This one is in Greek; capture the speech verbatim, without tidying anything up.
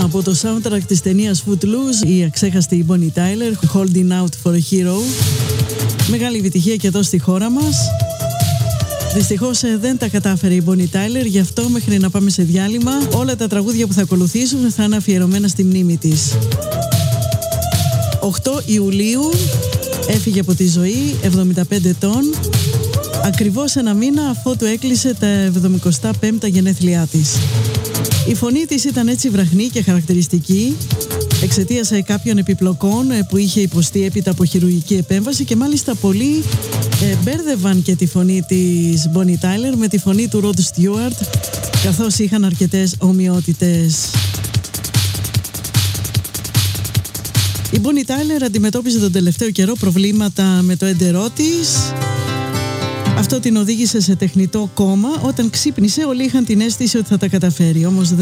Από το soundtrack της ταινίας Footloose, η αξέχαστη Bonnie Tyler, Holding Out for a Hero. Μεγάλη επιτυχία και εδώ στη χώρα μας. Δυστυχώς δεν τα κατάφερε η Bonnie Tyler, γι' αυτό μέχρι να πάμε σε διάλειμμα όλα τα τραγούδια που θα ακολουθήσουν θα είναι αφιερωμένα στη μνήμη της. οκτώ Ιουλίου έφυγε από τη ζωή, εβδομήντα πέντε ετών, ακριβώς ένα μήνα αφότου έκλεισε τα εβδομηκοστά πέμπτα γενέθλιά της. Η φωνή της ήταν έτσι βραχνή και χαρακτηριστική εξαιτίας κάποιων επιπλοκών που είχε υποστεί έπειτα από χειρουργική επέμβαση και μάλιστα πολλοί ε, μπέρδευαν και τη φωνή της Bonnie Tyler με τη φωνή του Rod Stewart, καθώς είχαν αρκετές ομοιότητες. Η Bonnie Tyler αντιμετώπιζε τον τελευταίο καιρό προβλήματα με το έντερό της. Αυτό την οδήγησε σε τεχνητό κόμμα. Όταν ξύπνησε όλοι είχαν την αίσθηση ότι θα τα καταφέρει, όμως δεν